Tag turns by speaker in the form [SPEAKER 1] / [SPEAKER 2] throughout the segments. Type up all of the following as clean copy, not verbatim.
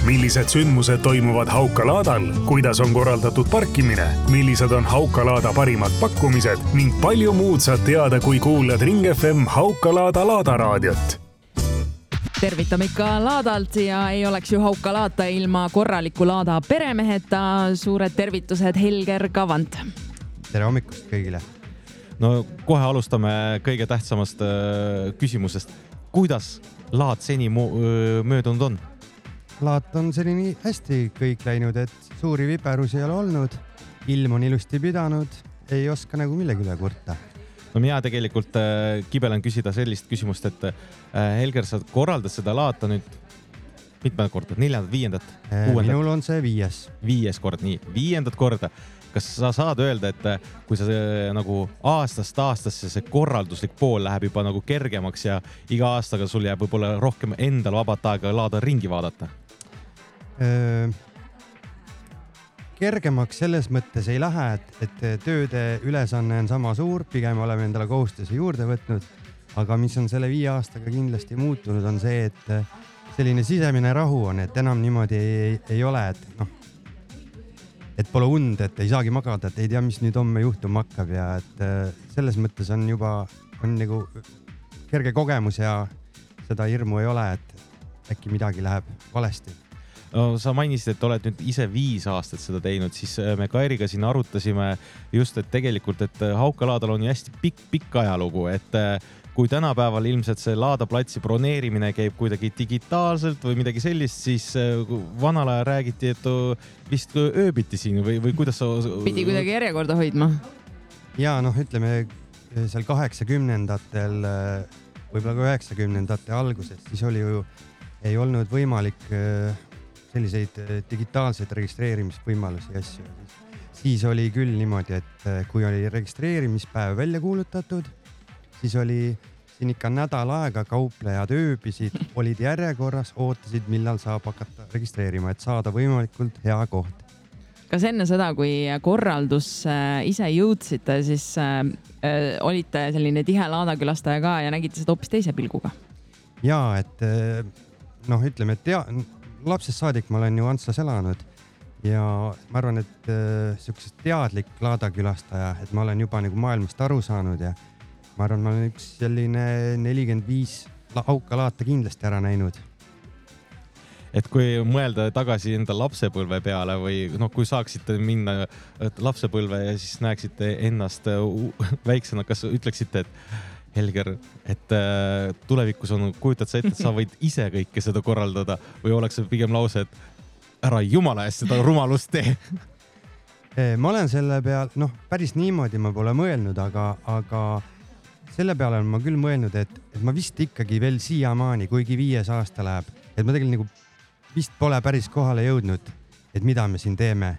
[SPEAKER 1] millised sündmused toimuvad Haukalaadal, kuidas on korraldatud parkimine, millised on Haukalaada parimad pakkumised ning palju muud saad teada, kui kuulad Ring FM Haukalaada laadaraadiot.
[SPEAKER 2] Tervitame ikka laadalt ja ei oleks ju Haukalaata ilma korraliku laada peremeheta. Suured tervitused, Helger Kavant.
[SPEAKER 3] Tere hommikust kõigile.
[SPEAKER 4] No kohe alustame kõige tähtsamast küsimusest. Kuidas laad seni möödunud on?
[SPEAKER 3] Laat on selline hästi kõik läinud, et suuri viperusi ei ole olnud. Ilm on ilusti pidanud, ei oska nagu millegi üle kurta.
[SPEAKER 4] No mina tegelikult kibelen küsida sellist küsimust, et Helger, sa korraldad seda laata nüüd mitmed korda, 4., 5., 6.
[SPEAKER 3] Minul on see 5.
[SPEAKER 4] 5. kord, nii, 5. korda. Kas sa saad öelda, et kui sa nagu aastast aastasse see korralduslik pool läheb juba nagu kergemaks ja iga aastaga sul jääb võib-olla rohkem endal vabat aega laada ringi vaadata?
[SPEAKER 3] Kergemaks selles mõttes ei lähe, et tööde ülesanne on sama suur, pigem oleme endale kohustuse juurde võtnud, aga mis on selle 5 aastaga kindlasti muutunud, on see, et selline sisemine rahu on, et enam niimoodi ei ole, et pole und, et ei saagi magada, et ei tea, mis nüüd homme juhtuma hakkab ja et selles mõttes on juba nagu kerge kogemus ja seda hirmu ei ole, et äkki midagi läheb valesti.
[SPEAKER 4] No, sa mainisid, et oled nüüd ise 5 aastat seda teinud, siis me Kairiga siin arutasime just, et tegelikult, et Haukalaadal on ju hästi pikk ajalugu, et kui tänapäeval ilmselt see laadaplatsi broneerimine käib kuidagi digitaalselt või midagi sellist, siis vanal ajal räägiti, et vist ööbiti siin või kuidas sa...
[SPEAKER 2] Pidi kuidagi järjekorda hoidma.
[SPEAKER 3] Ja ütleme seal 80-ndatel, võib-olla ka 90-ndate alguses, siis oli ju, ei olnud võimalik selliseid digitaalseid registreerimisvõimalusi ja asju. Siis oli küll niimoodi, et kui oli registreerimispäev välja kuulutatud, siis oli siin ikka nädal aega kauplejad ööbisid, olid järjekorras, ootasid, millal saab hakata registreerima, et saada võimalikult hea koht.
[SPEAKER 2] Kas enne seda, kui korraldus ise jõudsite, siis olite selline tihe laadakülastaja ka ja nägite seda hoopis teise pilguga?
[SPEAKER 3] Jaa, et ütleme, et lapsest saadik ma olen ju Antslas elanud ja ma arvan, et sellisest teadlik laadakülastaja, et ma olen juba nagu maailmast aru saanud ja ma arvan, ma olen üks selline 45 Haukalaata kindlasti ära näinud.
[SPEAKER 4] Et kui mõelda tagasi enda lapsepõlve peale või kui saaksite minna lapsepõlve ja siis näeksite ennast väiksena, kas ütleksite, et Helger, et tulevikus kujutad sa ette, et sa võid ise kõike seda korraldada või oleks see pigem lause, et ära jumala eest seda rumalust tee?
[SPEAKER 3] Ma olen selle peal, päris niimoodi ma pole mõelnud, aga selle peale olen ma küll mõelnud, et ma vist ikkagi veel siiamaani, kuigi 5 aasta läheb, et ma tegelikult nagu vist pole päris kohale jõudnud, et mida me siin teeme.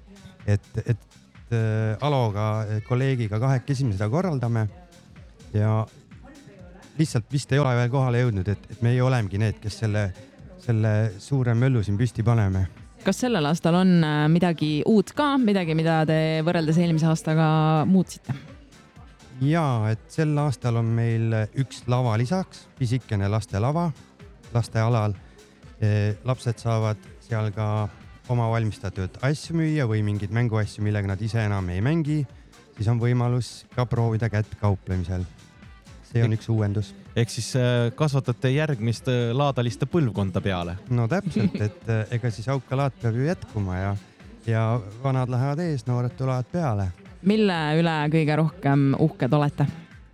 [SPEAKER 3] Et Aloga kolleegiga 2 seda korraldame ja lihtsalt vist ei ole veel kohale jõudnud, et me ei olemegi need, kes selle suure möllu siin püsti paneme.
[SPEAKER 2] Kas sellel aastal on midagi uut ka, midagi, mida te võrreldes eelmise aastaga muutsite?
[SPEAKER 3] Jaa, et sel aastal on meil üks lava lisaks, pisikene lastelava, lastealal. Lapsed saavad seal ka oma valmistatud asju müüa või mingid mänguasju, millega nad ise enam ei mängi, siis on võimalus ka proovida kätt kauplemisel. See on üks uuendus.
[SPEAKER 4] Ehk siis kasvatate järgmist laadaliste põlvkonda peale?
[SPEAKER 3] No täpselt, et ega siis Haukalaat peab ju jätkuma ja vanad lähevad ees, noored tulevad peale.
[SPEAKER 2] Mille üle kõige rohkem uhked olete?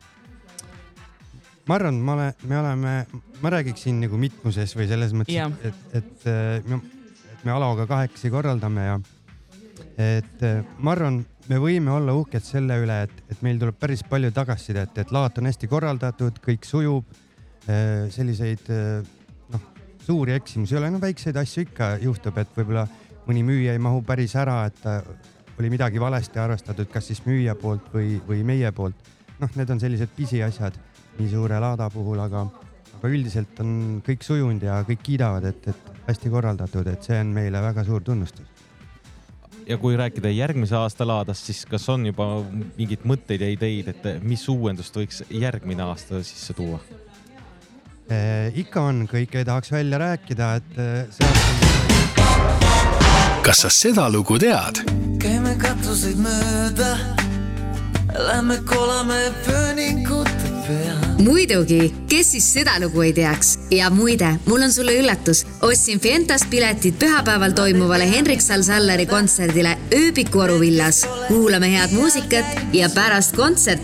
[SPEAKER 3] Ma arvan, ma räägiksin nagu mitmuses või selles mõttes, et me Aloga 2 korraldame ja et ma arvan, me võime olla uhked selle üle, et meil tuleb päris palju tagasisidet, et laat on hästi korraldatud, kõik sujub, selliseid suuri eksimusi ei ole, väikseid asju ikka juhtub, et võib-olla mõni müüja ei mahu päris ära, et oli midagi valesti arvestatud, kas siis müüja poolt või meie poolt. Need on sellised pisiasjad nii suure laada puhul, aga üldiselt on kõik sujunud ja kõik kiidavad, et hästi korraldatud, et see on meile väga suur tunnustus.
[SPEAKER 4] Ja kui rääkida järgmise aasta laadast, siis kas on juba mingid mõtteid ja ideid, et mis uuendust võiks järgmine aasta sisse tuua?
[SPEAKER 3] Ikka on, kõike ei tahaks välja rääkida, et see on
[SPEAKER 5] Kas sa seda lugu tead?
[SPEAKER 6] Käime katuseid mööda, lähme kolame pööningute pea.
[SPEAKER 7] Muidugi, kes siis seda lugu ei teaks? Ja muide, mul on sulle üllatus. Ostsin Fientas piletid pühapäeval toimuvale Henrik Salsallari kontserdile Ööbiku Oruvillas. Kuulame head muusikat ja pärast kontsert